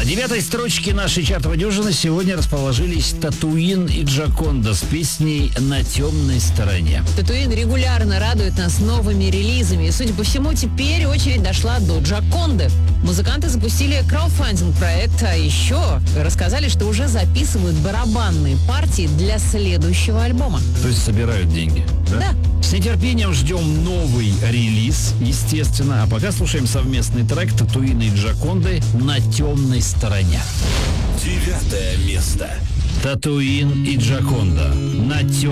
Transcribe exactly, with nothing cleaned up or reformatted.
На девятой строчке нашей чартовой дюжины сегодня расположились Татуин и Джоконда с песней «На темной стороне». Татуин регулярно радует нас новыми релизами. И, судя по всему, теперь очередь дошла до Джоконды. Музыканты запустили краудфандинг-проект, а еще рассказали, что уже записывают барабанные партии для следующего альбома. То есть собирают деньги, да? Да. С нетерпением ждем новый релиз, естественно. А пока слушаем совместный трек Татуина и Джоконды «На темной стороне». Девятое место. Татуин и Джоконда «На темной